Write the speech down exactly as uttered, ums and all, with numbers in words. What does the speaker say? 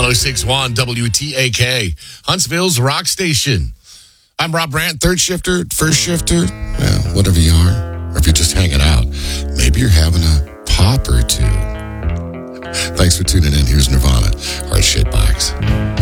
oh six point one W T A K, Huntsville's rock station. I'm Rob Brandt, third shifter, first shifter, well, whatever you are. Or if you're just hanging out, maybe you're having a pop or two. Thanks for tuning in. Here's Nirvana, Heart Shaped Box.